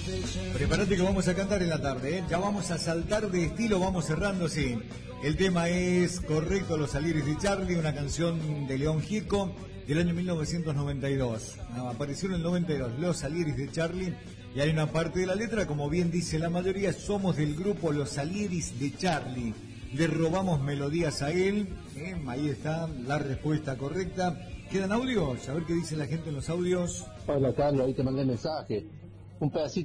Prepárate que vamos a cantar en la tarde, ¿eh? Ya vamos a saltar de estilo, vamos cerrando, sí. El tema es Correcto, Los Aliris de Charlie, una canción de León Gieco del año 1992. Apareció en el 92, Los Aliris de Charlie, y hay una parte de la letra, como bien dice la mayoría, somos del grupo Los Aliris de Charlie. Le robamos melodías a él, ahí está la respuesta correcta. ¿Quedan audios? A ver qué dice la gente en los audios. Hola Carlos, ahí te mandé mensaje. Un pedacito.